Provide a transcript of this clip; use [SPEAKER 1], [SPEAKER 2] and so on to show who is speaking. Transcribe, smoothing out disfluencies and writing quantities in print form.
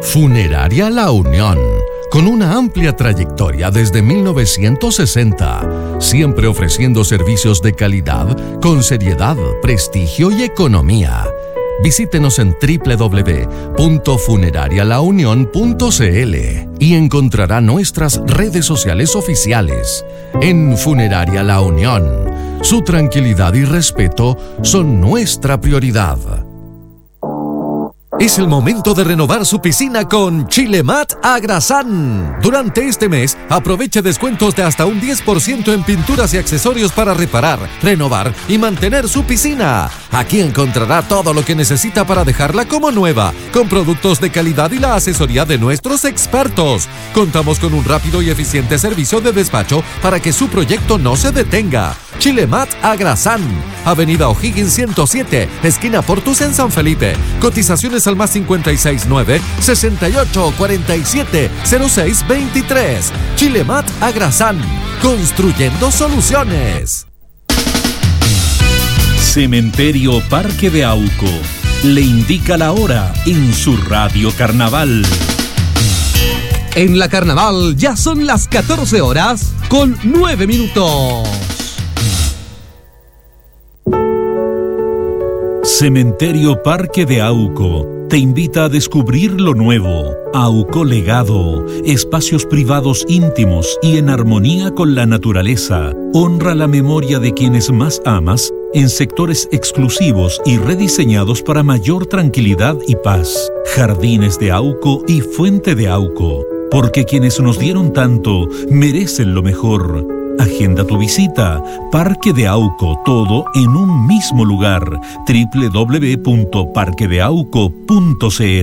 [SPEAKER 1] Funeraria La Unión, con una amplia trayectoria desde 1960, siempre ofreciendo servicios de calidad con seriedad, prestigio y economía. Visítenos en www.funerarialaunion.cl y encontrará nuestras redes sociales oficiales. En Funeraria La Unión, su tranquilidad y respeto son nuestra prioridad.
[SPEAKER 2] Es el momento de renovar su piscina con Chilemat Agrasán. Durante este mes, aproveche descuentos de hasta un 10% en pinturas y accesorios para reparar, renovar y mantener su piscina. Aquí encontrará todo lo que necesita para dejarla como nueva, con productos de calidad y la asesoría de nuestros expertos. Contamos con un rápido y eficiente servicio de despacho para que su proyecto no se detenga. Chilemat Agrasán, Avenida O'Higgins 107, esquina Portus en San Felipe. Cotizaciones al más 569-6847-0623. Chilemat Agrasán, construyendo soluciones.
[SPEAKER 3] Cementerio Parque de Auco le indica la hora en su Radio Carnaval.
[SPEAKER 4] En la Carnaval ya son las 14 horas con 9 minutos.
[SPEAKER 3] Cementerio Parque de Auco te invita a descubrir lo nuevo. Auco Legado, espacios privados íntimos y en armonía con la naturaleza. Honra la memoria de quienes más amas en sectores exclusivos y rediseñados para mayor tranquilidad y paz. Jardines de Auco y Fuente de Auco, porque quienes nos dieron tanto merecen lo mejor. Agenda tu visita. Parque de Auco, todo en un mismo lugar. www.parquedeauco.cl.